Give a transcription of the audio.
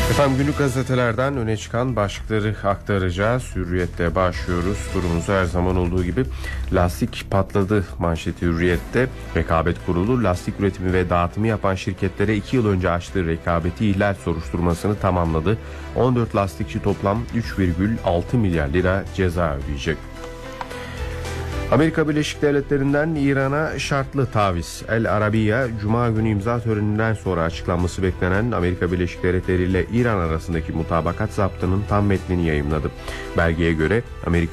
Efendim günlük gazetelerden öne çıkan başlıkları aktaracağız. Hürriyet'te başlıyoruz. Turumuzu her zaman olduğu gibi lastik patladı manşeti Hürriyet'te. Rekabet Kurulu lastik üretimi ve dağıtımı yapan şirketlere 2 yıl önce açtığı rekabeti ihlal soruşturmasını tamamladı. 14 lastikçi toplam 3,6 milyar lira ceza ödeyecek. Amerika Birleşik Devletleri'nden İran'a şartlı taviz. El Arabiya, Cuma günü imza töreninden sonra açıklanması beklenen Amerika Birleşik Devletleri ile İran arasındaki mutabakat zaptının tam metnini yayımladı. Belgeye göre Amerika